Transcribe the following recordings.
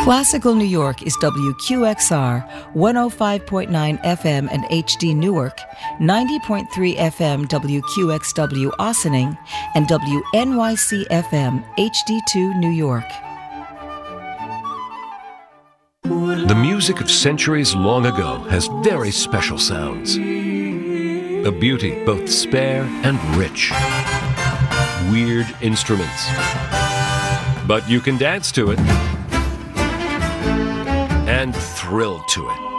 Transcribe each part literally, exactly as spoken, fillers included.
Classical New York is W Q X R, one oh five point nine F M and H D Newark, ninety point three F M W Q X W Ossining, and W N Y C F M H D two New York. The music of centuries long ago has very special sounds. A beauty both spare and rich. Weird instruments. But you can dance to it. And thrill to it.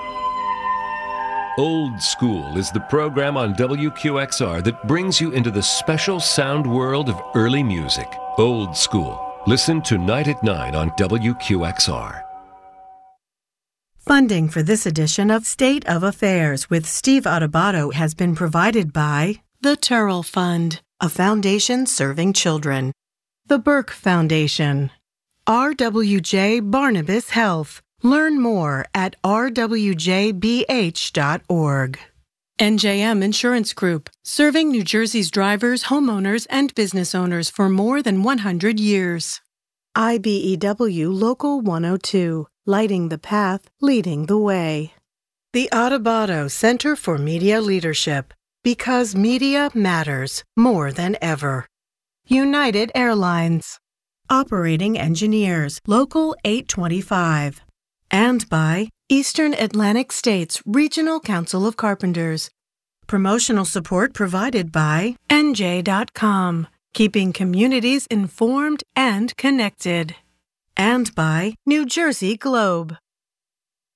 Old School is the program on W Q X R that brings you into the special sound world of early music. Old School. Listen tonight at nine on W Q X R. Funding for this edition of State of Affairs with Steve Adubato has been provided by the Turrell Fund, a foundation serving children, the Burke Foundation, R W J Barnabas Health. Learn more at r w j b h dot org. N J M Insurance Group, serving New Jersey's drivers, homeowners, and business owners for more than one hundred years. I B E W Local one oh two, lighting the path, leading the way. The Adubato Center for Media Leadership, because media matters more than ever. United Airlines, operating engineers, Local eight twenty-five. And by Eastern Atlantic States Regional Council of Carpenters. Promotional support provided by N J dot com, keeping communities informed and connected. And by New Jersey Globe.